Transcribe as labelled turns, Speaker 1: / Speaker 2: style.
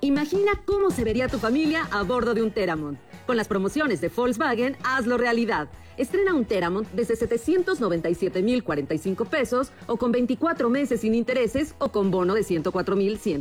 Speaker 1: Imagina cómo se vería tu familia a bordo de un Teramont. Con las promociones de Volkswagen, hazlo realidad. Estrena un Teramont desde 797,045 pesos o con 24 meses sin intereses o con bono de 104,100